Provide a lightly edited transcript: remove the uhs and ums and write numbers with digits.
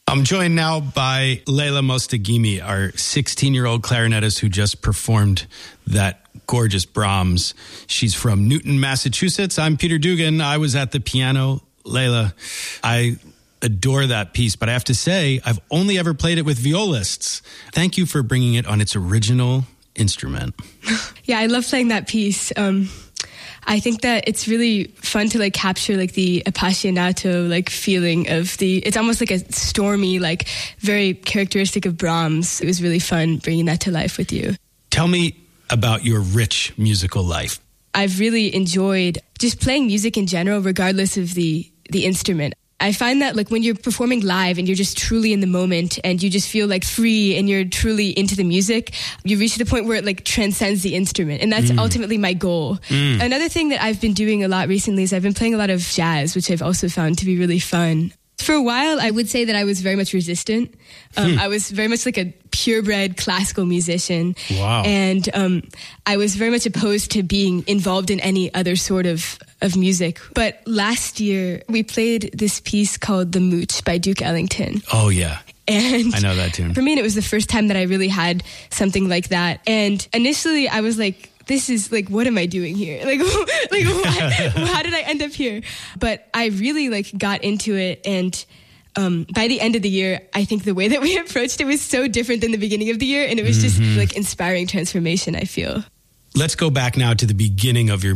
I'm joined now by Leila Mostagimi, our 16-year-old clarinetist who just performed that gorgeous Brahms. She's from Newton, Massachusetts. I'm Peter Dugan. I was at the piano. Leila, I adore that piece, but I have to say, I've only ever played it with violists. Thank you for bringing it on its original instrument. Yeah, I love playing that piece. I think that it's really fun to capture the appassionato feeling of it's almost like a stormy, very characteristic of Brahms. It was really fun bringing that to life with you. Tell me about your rich musical life. I've really enjoyed just playing music in general, regardless of the instrument. I find that when you're performing live and you're just truly in the moment and you just feel free and you're truly into the music, you reach the point where it transcends the instrument. And that's ultimately my goal. Another thing that I've been doing a lot recently is I've been playing a lot of jazz, which I've also found to be really fun. For a while, I would say that I was very much resistant. I was very much a purebred classical musician. Wow. And I was very much opposed to being involved in any other sort of music. But last year, we played this piece called The Mooch by Duke Ellington. Oh, yeah. And I know that tune. For me, it was the first time that I really had something like that. And initially, I was this is what am I doing here? How did I end up here? But I really got into it, and by the end of the year, I think the way that we approached it was so different than the beginning of the year, and it was just inspiring transformation, I feel. Let's go back now to the beginning of your